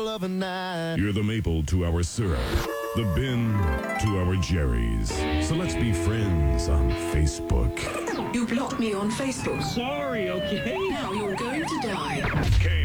of a night. You're the maple to our syrup, the bin to our Jerry's. So let's be friends on Facebook. You blocked me on Facebook. Sorry, okay? Now you're going to die.